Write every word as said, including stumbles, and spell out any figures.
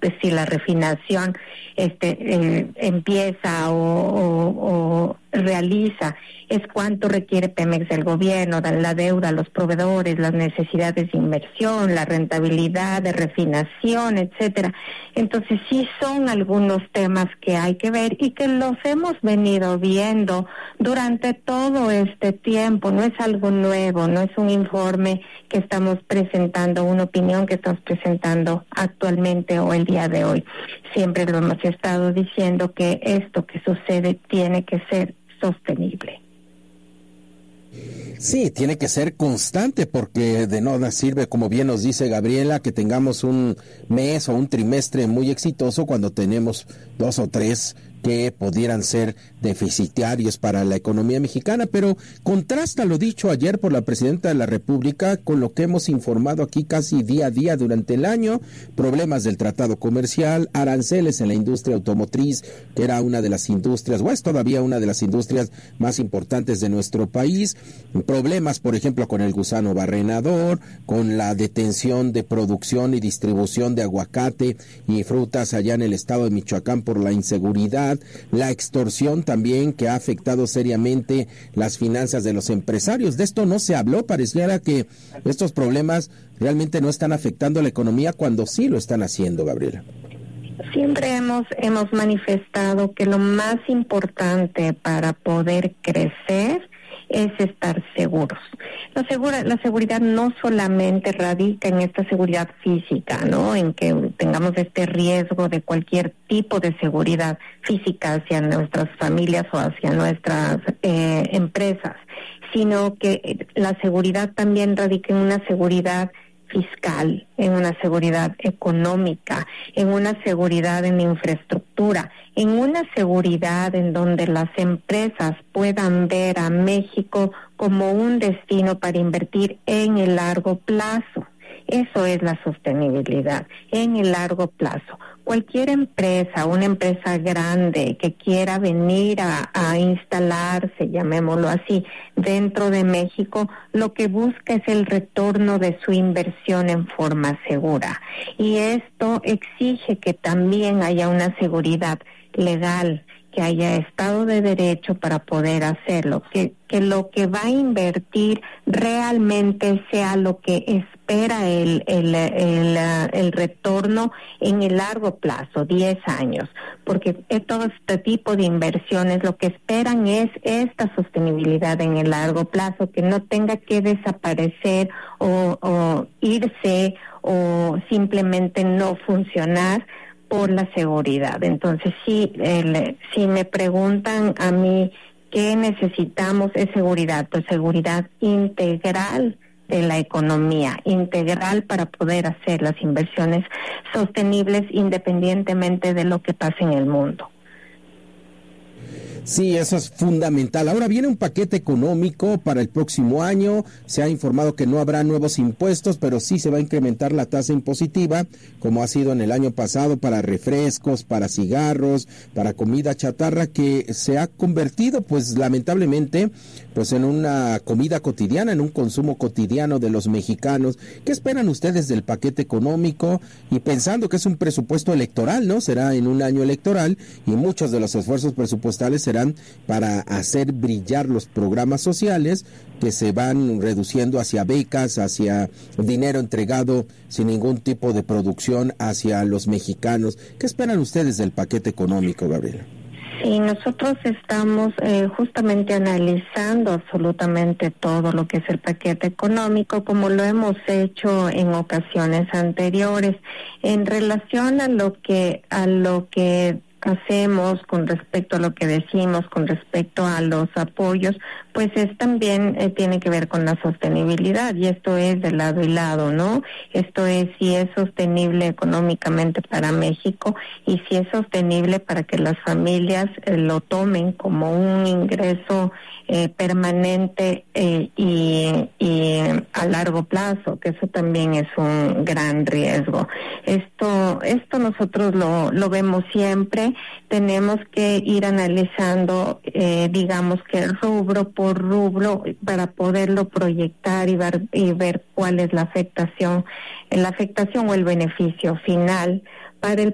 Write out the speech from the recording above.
pues si la refinación este eh, empieza o, o, o realiza, es cuánto requiere Pemex del gobierno, de la deuda, los proveedores, las necesidades de inversión, la rentabilidad de refinación, etcétera. Entonces sí son algunos temas que hay que ver y que los hemos venido viendo durante todo este tiempo. No es algo nuevo, no es un informe que estamos presentando, una opinión que estamos presentando actualmente o el día de hoy. Siempre lo hemos estado diciendo que esto que sucede tiene que ser sostenible. Sí, tiene que ser constante porque de nada sirve, como bien nos dice Gabriela, que tengamos un mes o un trimestre muy exitoso cuando tenemos dos o tres que pudieran ser deficitarios para la economía mexicana, pero contrasta lo dicho ayer por la Presidenta de la República con lo que hemos informado aquí casi día a día durante el año: problemas del tratado comercial, aranceles en la industria automotriz, que era una de las industrias, o es todavía una de las industrias más importantes de nuestro país, problemas, por ejemplo, con el gusano barrenador, con la detención de producción y distribución de aguacate y frutas allá en el estado de Michoacán por la inseguridad, la extorsión también que ha afectado seriamente las finanzas de los empresarios. De esto no se habló, pareciera que estos problemas realmente no están afectando a la economía cuando sí lo están haciendo, Gabriela. Siempre hemos hemos manifestado que lo más importante para poder crecer es estar seguros. La, segura, la seguridad no solamente radica en esta seguridad física, ¿no? En que tengamos este riesgo de cualquier tipo de seguridad física hacia nuestras familias o hacia nuestras eh, empresas, sino que la seguridad también radica en una seguridad fiscal, en una seguridad económica, en una seguridad en infraestructura, en una seguridad en donde las empresas puedan ver a México como un destino para invertir en el largo plazo. Eso es la sostenibilidad, en el largo plazo. Cualquier empresa, una empresa grande que quiera venir a, a instalarse, llamémoslo así, dentro de México, lo que busca es el retorno de su inversión en forma segura. Y esto exige que también haya una seguridad legal, que haya Estado de Derecho para poder hacerlo, que, que lo que va a invertir realmente sea lo que espera el, el, el, el retorno en el largo plazo, diez años, porque todo este tipo de inversiones lo que esperan es esta sostenibilidad en el largo plazo, que no tenga que desaparecer o, o irse o simplemente no funcionar por la seguridad. Entonces, sí, el, si me preguntan a mí qué necesitamos es seguridad, pues seguridad integral de la economía, integral para poder hacer las inversiones sostenibles independientemente de lo que pase en el mundo. Sí, eso es fundamental. Ahora viene un paquete económico para el próximo año. Se ha informado que no habrá nuevos impuestos, pero sí se va a incrementar la tasa impositiva, como ha sido en el año pasado para refrescos, para cigarros, para comida chatarra, que se ha convertido, pues lamentablemente, pues en una comida cotidiana, en un consumo cotidiano de los mexicanos. ¿Qué esperan ustedes del paquete económico? Y pensando que es un presupuesto electoral, ¿no? Será en un año electoral y muchos de los esfuerzos presupuestales serán para hacer brillar los programas sociales que se van reduciendo hacia becas, hacia dinero entregado sin ningún tipo de producción hacia los mexicanos. ¿Qué esperan ustedes del paquete económico, Gabriela? Sí, nosotros estamos eh, justamente analizando absolutamente todo lo que es el paquete económico, como lo hemos hecho en ocasiones anteriores, en relación a lo que a lo que hacemos con respecto a lo que decimos, con respecto a los apoyos, pues es también eh, tiene que ver con la sostenibilidad, y esto es de lado y lado, ¿no? Esto es si es sostenible económicamente para México y si es sostenible para que las familias eh, lo tomen como un ingreso eh, permanente eh, y, y a largo plazo, que eso también es un gran riesgo. Esto, esto nosotros lo, lo vemos siempre. Tenemos que ir analizando, eh, digamos que rubro por rubro, para poderlo proyectar y ver, y ver cuál es la afectación, la afectación o el beneficio final para el